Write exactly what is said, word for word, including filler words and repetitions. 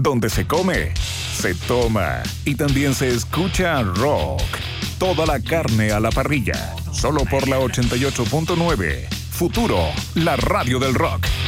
donde se come, se toma y también se escucha rock. Toda la carne a la parrilla, solo por la ochenta y ocho punto nueve. Futuro, la radio del rock.